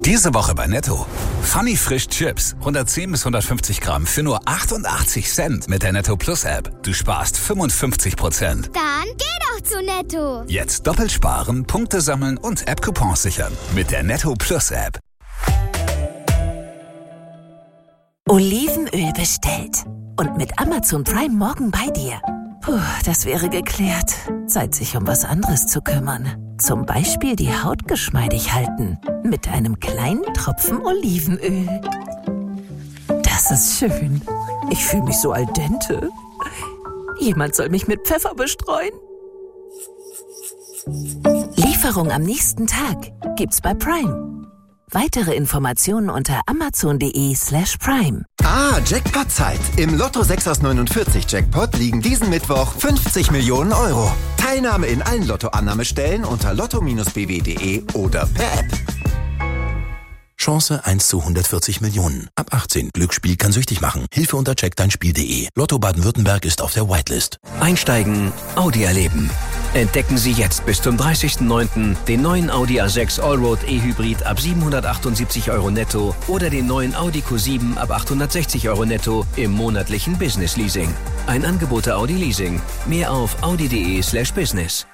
Diese Woche bei Netto. Funny Frisch Chips, 110 bis 150 Gramm für nur 88 Cent mit der Netto Plus App. Du sparst 55%. Dann geh doch zu Netto. Jetzt doppelt sparen, Punkte sammeln und App-Coupons sichern mit der Netto Plus App. Olivenöl bestellt. Und mit Amazon Prime morgen bei dir. Puh, das wäre geklärt. Zeit, sich um was anderes zu kümmern. Zum Beispiel die Haut geschmeidig halten. Mit einem kleinen Tropfen Olivenöl. Das ist schön. Ich fühle mich so al dente. Jemand soll mich mit Pfeffer bestreuen. Lieferung am nächsten Tag gibt's bei Prime. Weitere Informationen unter amazon.de/prime. Jackpot-Zeit. Im Lotto 6 aus 49 Jackpot liegen diesen Mittwoch 50 Millionen Euro. Teilnahme in allen Lotto-Annahmestellen unter lotto-bw.de oder per App. Chance 1 zu 140 Millionen. Ab 18. Glücksspiel kann süchtig machen. Hilfe unter checkdeinspiel.de. Lotto Baden-Württemberg ist auf der Whitelist. Einsteigen, Audi erleben. Entdecken Sie jetzt bis zum 30.09. den neuen Audi A6 Allroad E-Hybrid ab 778 € netto oder den neuen Audi Q7 ab 860 € netto im monatlichen Business Leasing. Ein Angebot der Audi Leasing. Mehr auf audi.de/business.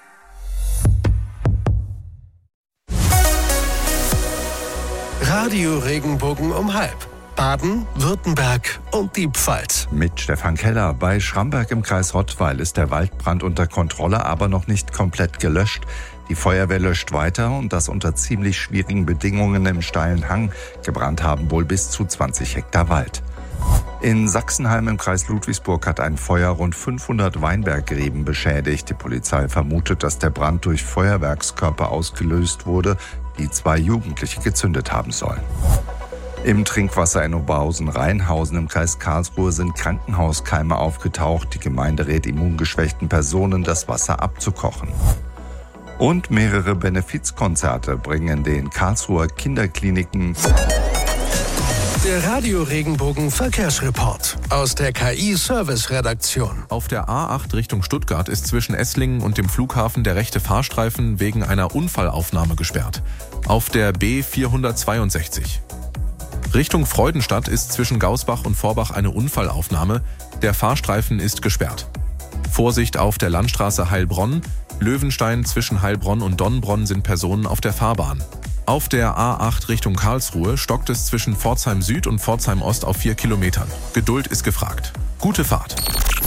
Radio Regenbogen um 12:30. Baden, Württemberg und die Pfalz. Mit Stefan Keller. Bei Schramberg im Kreis Rottweil ist der Waldbrand unter Kontrolle, aber noch nicht komplett gelöscht. Die Feuerwehr löscht weiter und das unter ziemlich schwierigen Bedingungen im steilen Hang. Gebrannt haben wohl bis zu 20 Hektar Wald. In Sachsenheim im Kreis Ludwigsburg hat ein Feuer rund 500 Weinbergreben beschädigt. Die Polizei vermutet, dass der Brand durch Feuerwerkskörper ausgelöst wurde, die 2 Jugendliche gezündet haben sollen. Im Trinkwasser in Oberhausen-Rheinhausen im Kreis Karlsruhe sind Krankenhauskeime aufgetaucht. Die Gemeinde rät immungeschwächten Personen, das Wasser abzukochen. Und mehrere Benefizkonzerte bringen den Karlsruher Kinderkliniken. Der Radio Regenbogen Verkehrsreport aus der KI-Service-Redaktion. Auf der A8 Richtung Stuttgart ist zwischen Esslingen und dem Flughafen der rechte Fahrstreifen wegen einer Unfallaufnahme gesperrt. Auf der B462. Richtung Freudenstadt ist zwischen Gausbach und Vorbach eine Unfallaufnahme. Der Fahrstreifen ist gesperrt. Vorsicht auf der Landstraße Heilbronn. Löwenstein zwischen Heilbronn und Donnbronn sind Personen auf der Fahrbahn. Auf der A8 Richtung Karlsruhe stockt es zwischen Pforzheim Süd und Pforzheim Ost auf 4 Kilometern. Geduld ist gefragt. Gute Fahrt.